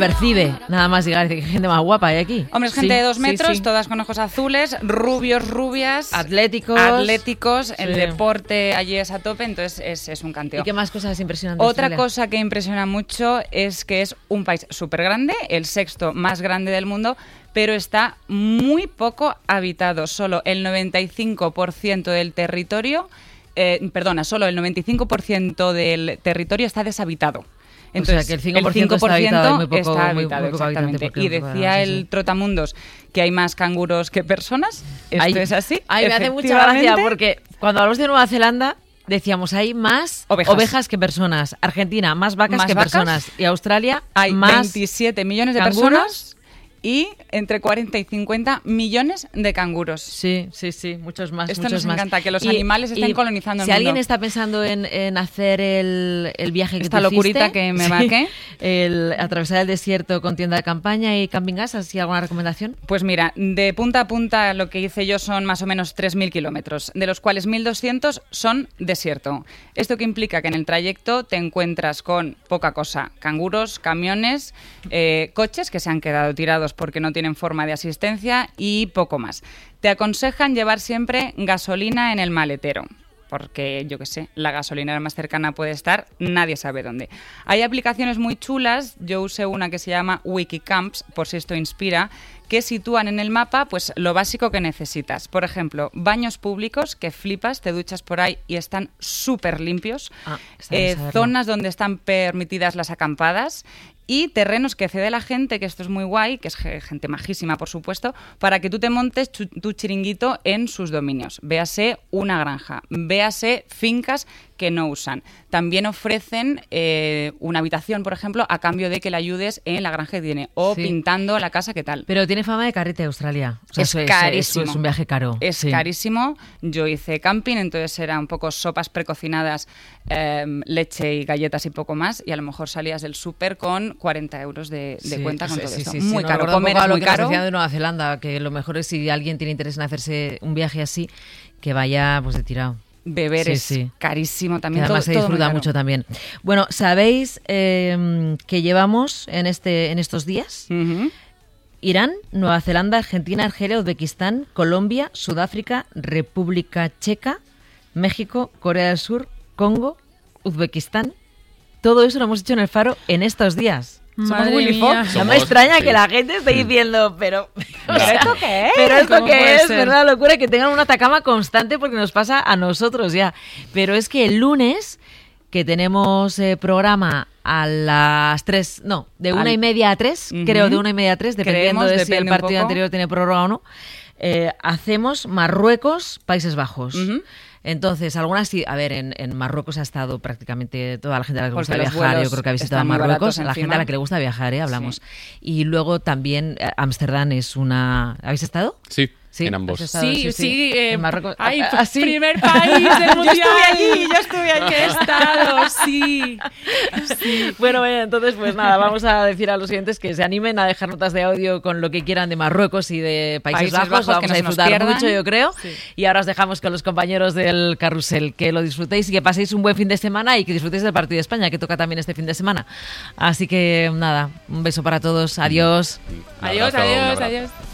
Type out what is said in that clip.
percibe, nada más llegar. Dice que gente más guapa hay aquí. Hombre, es gente de 2 metros, todas con ojos azules, rubios, rubias, atléticos, el deporte allí es a tope, entonces es un canteo. ¿Y qué más cosas impresionantes? Otra cosa que impresiona mucho es que es un país súper grande, el 6º más grande del mundo, pero está muy poco habitado. Solo el 95% del territorio, solo el 95% del territorio está deshabitado. Entonces, o sea, que el 5% está habitado, muy poco, está habitado, muy poco exactamente. Y decía el Trotamundos que hay más canguros que personas. ¿Esto es así? Me hace mucha gracia porque cuando hablamos de Nueva Zelanda decíamos hay más ovejas que personas. Argentina, más vacas que personas. Y Australia hay más 27 millones de personas y entre 40 y 50 millones de canguros. Sí, muchos más. Esto nos encanta, que los animales estén colonizando el mundo. Si alguien está pensando en hacer el viaje que esta locurita que me vaque, atravesar el desierto con tienda de campaña y camping gas, ¿así alguna recomendación? Pues mira, de punta a punta lo que hice yo son más o menos 3.000 kilómetros, de los cuales 1.200 son desierto. Esto que implica que en el trayecto te encuentras con poca cosa, canguros, camiones, coches que se han quedado tirados porque no tienen forma de asistencia y poco más. Te aconsejan llevar siempre gasolina en el maletero, porque, yo qué sé, la gasolinera más cercana puede estar, nadie sabe dónde. Hay aplicaciones muy chulas, yo usé una que se llama Wikicamps, por si esto inspira, que sitúan en el mapa pues lo básico que necesitas. Por ejemplo, baños públicos, que flipas, te duchas por ahí y están súper limpios. Zonas donde están permitidas las acampadas y terrenos que cede la gente, que esto es muy guay, que es gente majísima, por supuesto, para que tú te montes tu chiringuito en sus dominios. Véase una granja, véase fincas que no usan. También ofrecen una habitación, por ejemplo, a cambio de que le ayudes en la granja que tiene o pintando la casa, ¿qué tal? Pero tiene fama de carrete Australia. O sea, es carísimo. Es un viaje caro. Es carísimo. Yo hice camping, entonces era un poco sopas precocinadas, leche y galletas y poco más, y a lo mejor salías del súper con 40 euros de cuenta con todo esto. Muy caro. Comer es muy caro. De Nueva Zelanda, que lo mejor es si alguien tiene interés en hacerse un viaje así, que vaya pues de tirado. Beber es carísimo también. Además se disfruta mucho también. Bueno, ¿sabéis que llevamos en estos días? Irán, Nueva Zelanda, Argentina, Argelia, Uzbekistán, Colombia, Sudáfrica, República Checa, México, Corea del Sur, Congo, Uzbekistán. Todo eso lo hemos hecho en el Faro en estos días. Somos Willy Fox. No me extraña que la gente esté diciendo, pero ¿esto qué es? Pero esto qué es, ¿verdad? Locura que tengan un atacama constante porque nos pasa a nosotros ya. Pero es que el lunes, que tenemos programa a las 3, no, de 1:30 a 3, creo, de 1:30 a 3, dependiendo de si el partido anterior tiene prórroga o no, hacemos Marruecos, Países Bajos. Entonces, algunas sí, a ver, en Marruecos ha estado prácticamente toda la gente a la que le gusta viajar, yo creo que ha visitado Marruecos, la gente a la que le gusta viajar, hablamos. Y luego también Ámsterdam es una... ¿Habéis estado? Sí. En ambos. Sí. En Marruecos. Primer país del mundial. Yo estuve allí. He estado, sí. Bueno, entonces, pues nada, vamos a decir a los oyentes que se animen a dejar notas de audio con lo que quieran de Marruecos y de Países Bajos. Vamos a disfrutar mucho, yo creo. Sí. Y ahora os dejamos con los compañeros del Carrusel. Que lo disfrutéis y que paséis un buen fin de semana y que disfrutéis del partido de España, que toca también este fin de semana. Así que nada, un beso para todos. Adiós. Adiós.